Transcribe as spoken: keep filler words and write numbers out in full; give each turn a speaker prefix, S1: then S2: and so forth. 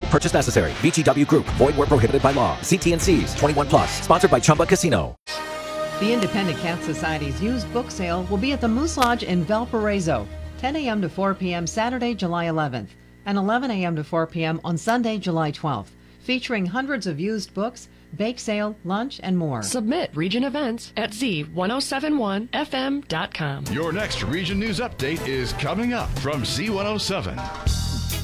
S1: purchase necessary. V G W Group. Void where prohibited by law. See T and C's. twenty-one plus. Sponsored by Chumba Casino.
S2: The Independent Cat Society's used book sale will be at the Moose Lodge in Valparaiso, ten a.m. to four p.m. Saturday, July eleventh, and eleven a.m. to four p.m. on Sunday, July twelfth, featuring hundreds of used books, bake sale, lunch, and more.
S3: Submit Region Events at z ten seventy-one f m dot com.
S4: Your next Region News Update is coming up from Z one oh seven.